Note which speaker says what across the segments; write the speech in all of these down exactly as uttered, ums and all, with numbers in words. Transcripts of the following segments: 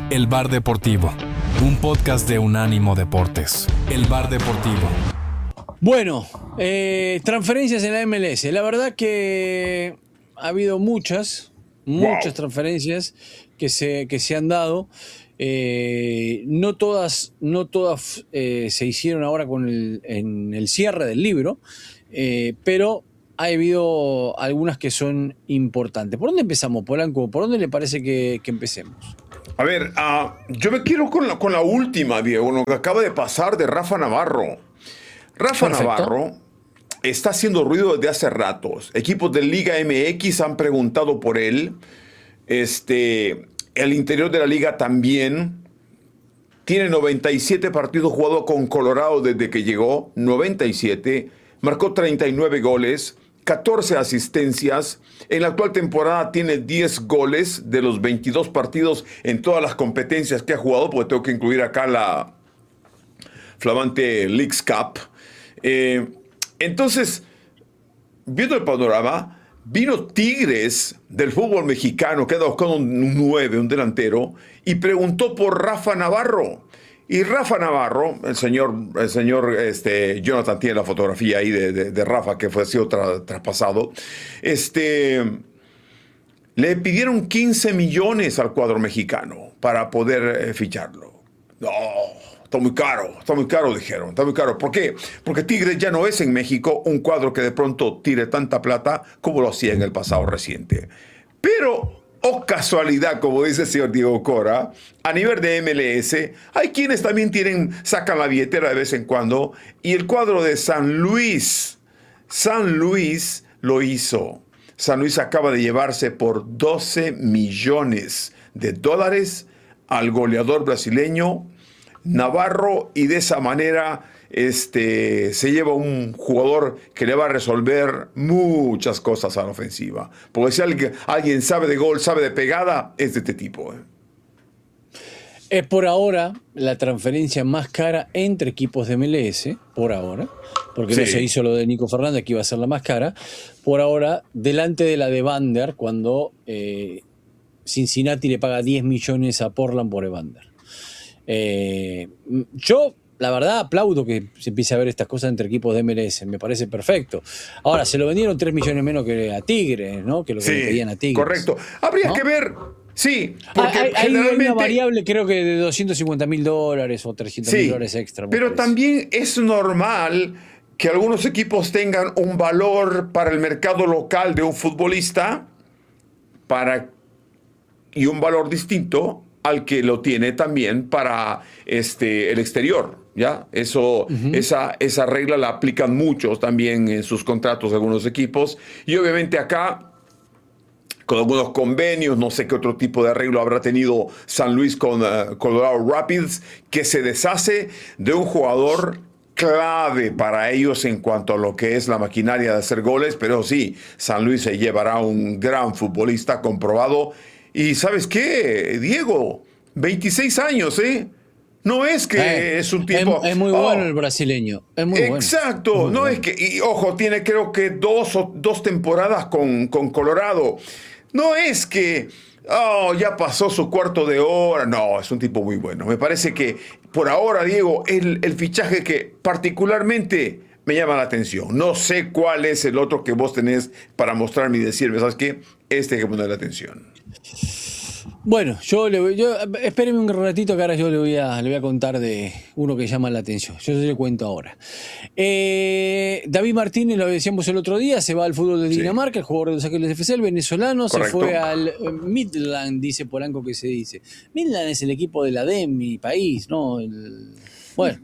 Speaker 1: El Bar Deportivo, un podcast de Unánimo Deportes. El Bar Deportivo.
Speaker 2: Bueno, eh, transferencias en la M L S. La verdad que ha habido muchas, muchas wow. transferencias que se, que se han dado. Eh, no todas, no todas eh, se hicieron ahora con el, en el cierre del libro, eh, pero ha habido algunas que son importantes. ¿Por dónde empezamos, Polanco? ¿Por dónde le parece que, que empecemos?
Speaker 3: A ver, uh, yo me quiero con la, con la última, Diego, lo que acaba de pasar de Rafa Navarro. Rafa Perfecto. Navarro está haciendo ruido desde hace ratos. Equipos de Liga M X han preguntado por él. Este, el interior de la liga también. Tiene noventa y siete partidos jugados con Colorado desde que llegó. noventa y siete. Marcó treinta y nueve goles. catorce asistencias. En la actual temporada tiene diez goles de los veintidós partidos en todas las competencias que ha jugado, porque tengo que incluir acá la flamante Leagues Cup. Eh, entonces, viendo el panorama, vino Tigres del fútbol mexicano, que anda buscando un nueve, un delantero, y preguntó por Rafa Navarro. Y Rafa Navarro, el señor, el señor este, Jonathan tiene la fotografía ahí de, de, de Rafa, que fue así tra, traspasado, este, le pidieron quince millones al cuadro mexicano para poder eh, ficharlo. No, está muy caro, está muy caro, dijeron, está muy caro. ¿Por qué? Porque Tigres ya no es en México un cuadro que de pronto tire tanta plata como lo hacía en el pasado reciente. Pero... oh casualidad, como dice el señor Diego Cora, a nivel de M L S, hay quienes también tienen, sacan la billetera de vez en cuando, y el cuadro de San Luis, San Luis lo hizo. San Luis acaba de llevarse por doce millones de dólares al goleador brasileño Navarro, y de esa manera este, se lleva un jugador que le va a resolver muchas cosas a la ofensiva. Porque si alguien, alguien sabe de gol, sabe de pegada, es de este tipo. ¿eh?
Speaker 2: Es por ahora la transferencia más cara entre equipos de M L S, por ahora, porque sí. no se hizo lo de Nico Fernández, que iba a ser la más cara. Por ahora, delante de la de Evander, cuando eh, Cincinnati le paga diez millones a Portland por Evander. Eh, yo, la verdad, aplaudo que se empiece a ver estas cosas entre equipos de M L S. Me parece perfecto. Ahora, se lo vendieron tres millones menos que a Tigres, ¿no? Que lo que sí, le pedían a Tigres.
Speaker 3: Correcto. Habría ¿no? que ver. Sí, porque
Speaker 2: hay,
Speaker 3: generalmente...
Speaker 2: hay una variable, creo que de doscientos cincuenta mil dólares o trescientos mil sí, dólares extra.
Speaker 3: Pero
Speaker 2: parece.
Speaker 3: También es normal que algunos equipos tengan un valor para el mercado local de un futbolista para, y un valor distinto al que lo tiene también para este, el exterior, ¿ya? Eso, uh-huh. esa, esa regla la aplican muchos también en sus contratos de algunos equipos. Y obviamente acá, con algunos convenios, no sé qué otro tipo de arreglo habrá tenido San Luis con uh, Colorado Rapids, que se deshace de un jugador clave para ellos en cuanto a lo que es la maquinaria de hacer goles, pero sí, San Luis se llevará un gran futbolista comprobado. Y ¿sabes qué, Diego? veintiséis años, ¿eh? No es que eh, es un tipo...
Speaker 2: Es, es muy bueno oh, el brasileño. Es muy
Speaker 3: exacto.
Speaker 2: Bueno. Muy
Speaker 3: no
Speaker 2: bueno.
Speaker 3: es que... Y ojo, tiene creo que dos, dos temporadas con, con Colorado. No es que... Oh, ya pasó su cuarto de hora. No, es un tipo muy bueno. Me parece que por ahora, Diego, el, el fichaje que particularmente me llama la atención. No sé cuál es el otro que vos tenés para mostrarme y decirme, ¿sabes qué? Este hay que ponerle atención.
Speaker 2: Bueno, yo le voy, yo, espéreme un ratito que ahora yo le voy a, le voy a contar de uno que llama la atención. Yo se le cuento ahora. Eh, David Martínez, lo decíamos el otro día, se va al fútbol de Dinamarca, sí. el jugador de Los Ángeles F C, el venezolano, Correcto. Se fue al Midland, dice Polanco que se dice. Midland es el equipo de la D E M, mi país, ¿no? El, bueno,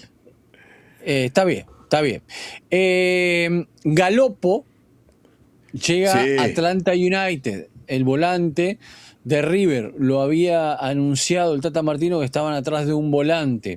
Speaker 2: eh, está bien, está bien. Eh, Galopo llega sí. a Atlanta United, el volante de River, lo había anunciado el Tata Martino que estaban atrás de un volante.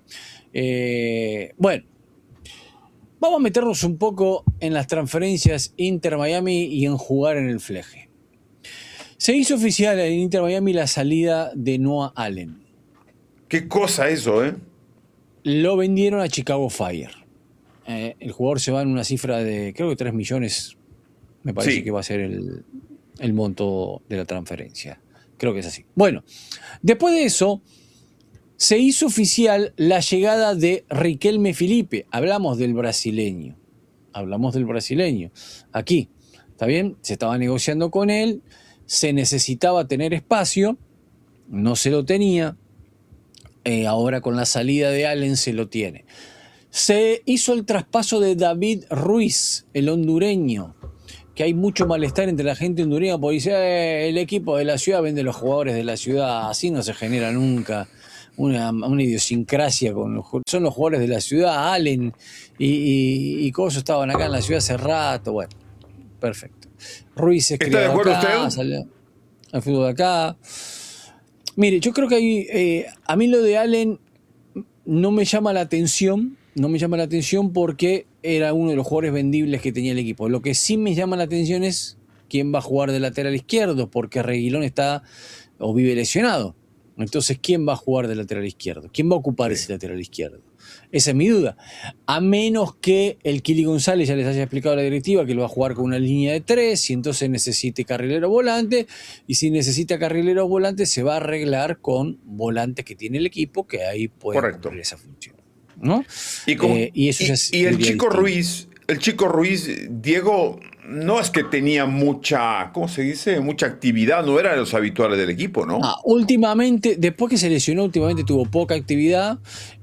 Speaker 2: Eh, bueno, vamos a meternos un poco en las transferencias Inter-Miami y en jugar en el fleje. Se hizo oficial en Inter-Miami la salida de Noah Allen.
Speaker 3: ¿Qué cosa eso, eh?
Speaker 2: Lo vendieron a Chicago Fire. Eh, el jugador se va en una cifra de, creo que tres millones, me parece sí. que va a ser el, el monto de la transferencia. Creo que es así. Bueno, después de eso, se hizo oficial la llegada de Riquelme Felipe. Hablamos del brasileño. Hablamos del brasileño. Aquí, ¿está bien? Se estaba negociando con él, se necesitaba tener espacio, no se lo tenía. Eh, ahora con la salida de Allen se lo tiene. Se hizo el traspaso de David Ruiz, el hondureño, que hay mucho malestar entre la gente hondureña porque dice, eh, el equipo de la ciudad vende los jugadores de la ciudad, así no se genera nunca una, una idiosincrasia con los, son los jugadores de la ciudad, Allen y, y, y Coso estaban acá en la ciudad hace rato, bueno, perfecto. Ruiz es
Speaker 3: ¿Está de acuerdo
Speaker 2: acá,
Speaker 3: usted?
Speaker 2: salió al fútbol de acá. Mire, yo creo que hay, eh, a mí lo de Allen no me llama la atención, no me llama la atención porque era uno de los jugadores vendibles que tenía el equipo. Lo que sí me llama la atención es quién va a jugar de lateral izquierdo, porque Reguilón está o vive lesionado. Entonces, ¿quién va a jugar de lateral izquierdo? ¿Quién va a ocupar
Speaker 3: Sí.
Speaker 2: ese lateral izquierdo? Esa es mi duda. A menos que el Kili González ya les haya explicado a la directiva que lo va a jugar con una línea de tres y entonces necesite carrilero volante. Y si necesita carrilero volante, se va a arreglar con volantes que tiene el equipo, que ahí puede
Speaker 3: Correcto.
Speaker 2: cumplir esa función, ¿no?
Speaker 3: Y, como-
Speaker 2: Eh, y eso
Speaker 3: y-
Speaker 2: ya es-
Speaker 3: y el
Speaker 2: diría
Speaker 3: chico
Speaker 2: distinto.
Speaker 3: Ruiz, el chico Ruiz, Diego, no es que tenía mucha, ¿cómo se dice? Mucha actividad, no era de los habituales del equipo, ¿no?
Speaker 2: Ah, últimamente, después que se lesionó, últimamente tuvo poca actividad.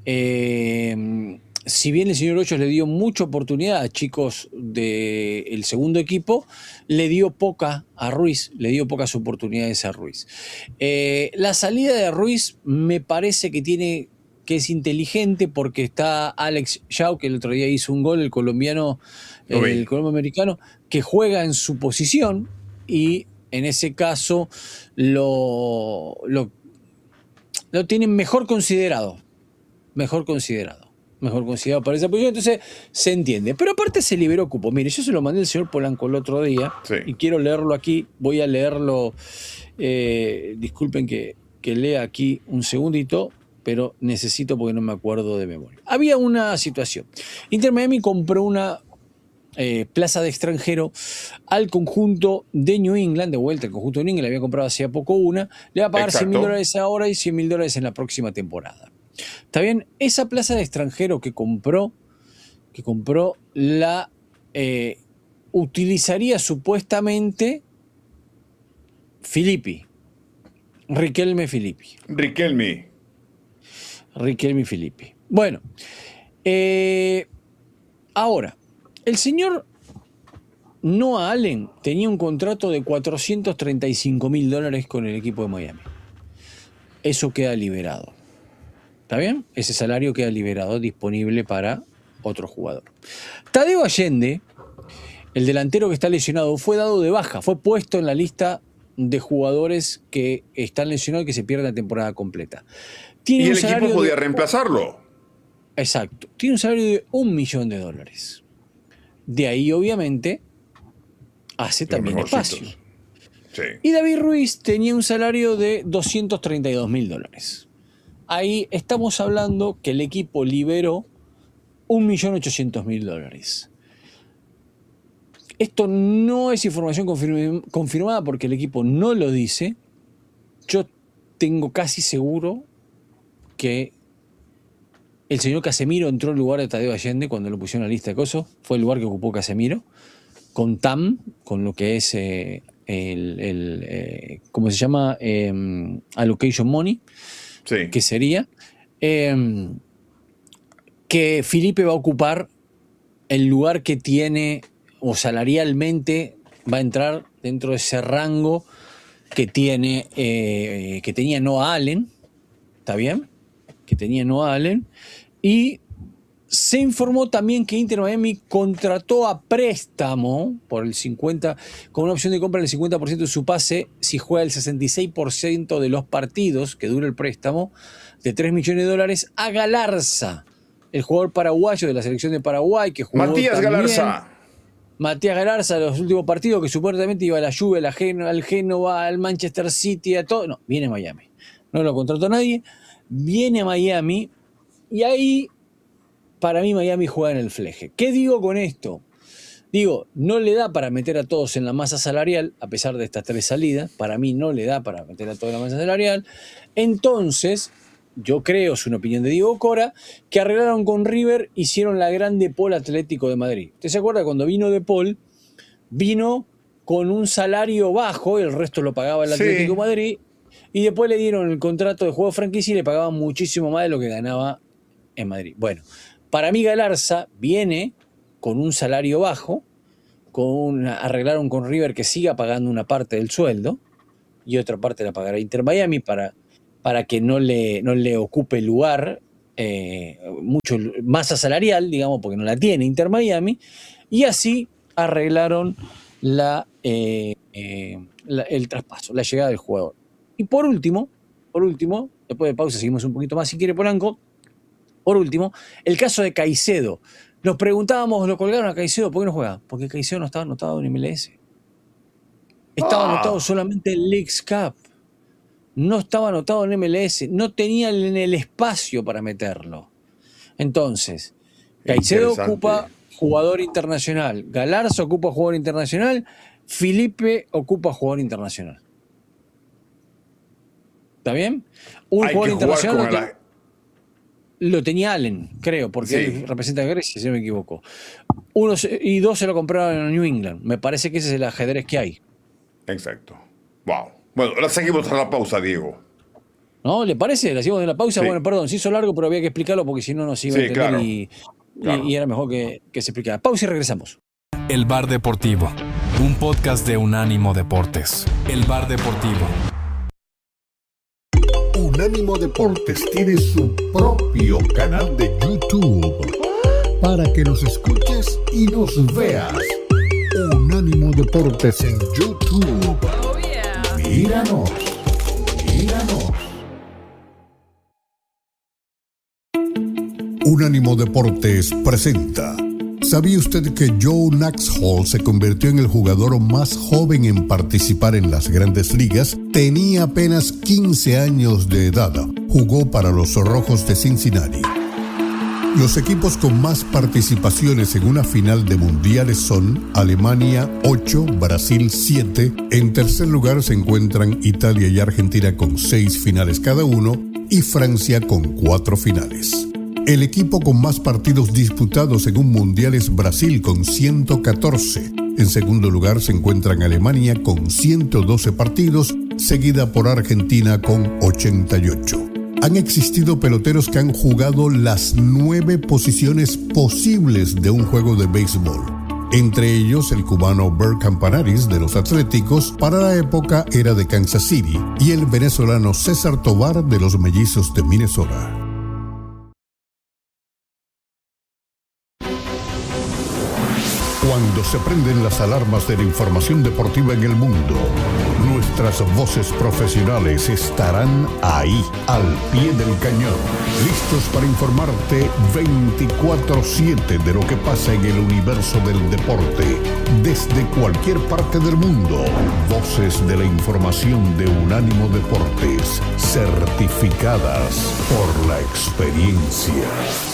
Speaker 2: Eh, si bien el señor Hoyos le dio mucha oportunidad a chicos del segundo equipo, le dio poca a Ruiz, le dio pocas oportunidades a Ruiz. Eh, la salida de Ruiz me parece que tiene que es inteligente porque está Alex Yao, que el otro día hizo un gol, el colombiano,
Speaker 3: Lo vi.
Speaker 2: el colombiano americano, que juega en su posición y en ese caso lo, lo, lo tienen mejor considerado. Mejor considerado. Mejor considerado para esa posición. Entonces se entiende. Pero aparte se liberó cupo. Mire, yo se lo mandé al señor Polanco el otro día
Speaker 3: Sí.
Speaker 2: y quiero leerlo aquí. Voy a leerlo. Eh, disculpen que, que lea aquí un segundito, pero necesito porque no me acuerdo de memoria. Había una situación. Inter Miami compró una Eh, plaza de extranjero al conjunto de New England, de vuelta el conjunto de New England, le había comprado hacía poco una, le va a pagar cien mil
Speaker 3: Exacto.
Speaker 2: dólares ahora y cien mil dólares en la próxima temporada. ¿Está bien? Esa plaza de extranjero que compró, que compró la eh, utilizaría supuestamente Filippi, Riquelme Filippi.
Speaker 3: Riquelme.
Speaker 2: Riquelme Filippi. Bueno, eh, ahora, el señor Noah Allen tenía un contrato de cuatrocientos treinta y cinco mil dólares con el equipo de Miami. Eso queda liberado. ¿Está bien? Ese salario queda liberado, disponible para otro jugador. Tadeo Allende, el delantero que está lesionado, fue dado de baja, fue puesto en la lista de jugadores que están lesionados y que se pierden la temporada completa. Tiene
Speaker 3: Y
Speaker 2: un
Speaker 3: el equipo
Speaker 2: salario
Speaker 3: podía
Speaker 2: de-
Speaker 3: reemplazarlo.
Speaker 2: Exacto. Tiene un salario de un millón de dólares. De ahí, obviamente, hace
Speaker 3: Los
Speaker 2: también espacio.
Speaker 3: mejorcitos. Sí.
Speaker 2: Y David Ruiz tenía un salario de doscientos treinta y dos mil dólares. Ahí estamos hablando que el equipo liberó un millón ochocientos mil dólares. Esto no es información confirm- confirmada porque el equipo no lo dice. Yo tengo casi seguro que el señor Casemiro entró en lugar de Tadeo Allende cuando lo pusieron en la lista de cosas. Fue el lugar que ocupó Casemiro. Con T A M, con lo que es eh, el, el eh, ¿cómo se llama? Eh, allocation money,
Speaker 3: Sí.
Speaker 2: que sería eh, que Felipe va a ocupar el lugar que tiene o salarialmente va a entrar dentro de ese rango que tiene eh, que tenía Noah Allen, ¿está bien? Que tenía Noah Allen. Y se informó también que Inter Miami contrató a préstamo por el cincuenta, con una opción de compra del cincuenta por ciento de su pase si juega el sesenta y seis por ciento de los partidos que dura el préstamo, de tres millones de dólares, a Galarza, el jugador paraguayo de la selección de Paraguay que jugó
Speaker 3: Matías
Speaker 2: también.
Speaker 3: Galarza.
Speaker 2: Matías Galarza, los últimos partidos que supuestamente iba a la Juve, a la Gen- al Génova, al Manchester City, a todo. No, viene a Miami. No lo contrató nadie. Viene a Miami y ahí, para mí, Miami juega en el fleje. ¿Qué digo con esto? Digo, no le da para meter a todos en la masa salarial, a pesar de estas tres salidas. Para mí no le da para meter a todos en la masa salarial. Entonces, yo creo, es una opinión de Diego Cora, que arreglaron con River, hicieron la gran De Paul Atlético de Madrid. ¿Usted se acuerda cuando vino De Paul? Vino con un salario bajo, el resto lo pagaba el Atlético de sí. Madrid, y después le dieron el contrato de juego franquicia y le pagaban muchísimo más de lo que ganaba en Madrid. Bueno, para mí Galarza viene con un salario bajo, con una, arreglaron con River que siga pagando una parte del sueldo y otra parte la pagará Inter Miami para, para que no le, no le ocupe lugar, eh, mucho masa salarial, digamos, porque no la tiene Inter Miami, y así arreglaron la, eh, eh, la, el traspaso, la llegada del jugador. Y por último, por último, después de pausa seguimos un poquito más si quiere Polanco, por último, el caso de Caicedo. Nos preguntábamos, lo colgaron a Caicedo, ¿por qué no juega? Porque Caicedo no estaba anotado en M L S. Estaba ah. anotado solamente en Leagues Cup. No estaba anotado en M L S. No tenía en el espacio para meterlo. Entonces, Caicedo ocupa jugador internacional. Galarza ocupa jugador internacional. Felipe ocupa jugador internacional. ¿Está bien? Un
Speaker 3: Hay
Speaker 2: jugador internacional...
Speaker 3: La...
Speaker 2: Lo tenía Allen, creo, porque
Speaker 3: sí.
Speaker 2: él representa a Grecia, si no me equivoco. Uno y dos se lo compraron en New England. Me parece que ese es el ajedrez que hay.
Speaker 3: Exacto. Wow. Bueno, ahora seguimos a la pausa, Diego.
Speaker 2: ¿No? ¿Le parece? ¿La seguimos en la pausa?
Speaker 3: Sí.
Speaker 2: Bueno, perdón, se hizo largo, pero había que explicarlo porque si no nos iba sí, a entender
Speaker 3: claro.
Speaker 2: y,
Speaker 3: claro.
Speaker 2: y, y era mejor que, que se explicara. Pausa y regresamos.
Speaker 1: El Bar Deportivo, un podcast de Unánimo Deportes. El Bar Deportivo.
Speaker 4: Unánimo Deportes tiene su propio canal de YouTube para que nos escuches y nos veas. Unánimo Deportes en YouTube.
Speaker 5: Oh, yeah.
Speaker 4: Míranos, míranos. Unánimo Deportes presenta. ¿Sabía usted que Joe Naxhall se convirtió en el jugador más joven en participar en las Grandes Ligas? Tenía apenas quince años de edad. Jugó para los Rojos de Cincinnati. Los equipos con más participaciones en una final de mundiales son Alemania ocho, Brasil siete. En tercer lugar se encuentran Italia y Argentina con seis finales cada uno y Francia con cuatro finales. El equipo con más partidos disputados en un mundial es Brasil con ciento catorce. En segundo lugar se encuentran Alemania con ciento doce partidos, seguida por Argentina con ochenta y ocho. Han existido peloteros que han jugado las nueve posiciones posibles de un juego de béisbol. Entre ellos el cubano Bert Campanaris de los Atléticos, para la época era de Kansas City, y el venezolano César Tovar de los Mellizos de Minnesota. Cuando se prenden las alarmas de la información deportiva en el mundo, nuestras voces profesionales estarán ahí, al pie del cañón, listos para informarte veinticuatro siete de lo que pasa en el universo del deporte, desde cualquier parte del mundo. Voces de la información de Unánimo Deportes, certificadas por la experiencia.